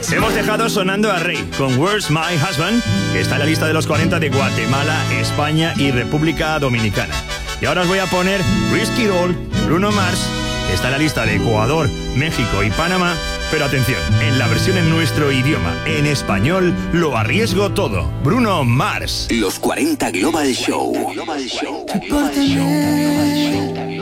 Hemos dejado sonando a Rey con Where's My Husband, que está en la lista de los 40 de Guatemala, España y República Dominicana. Y ahora os voy a poner Risky Doll, Bruno Mars, que está en la lista de Ecuador, México y Panamá. Pero atención, en la versión en nuestro idioma, en español, lo arriesgo todo. Bruno Mars. Los 40 Global Show.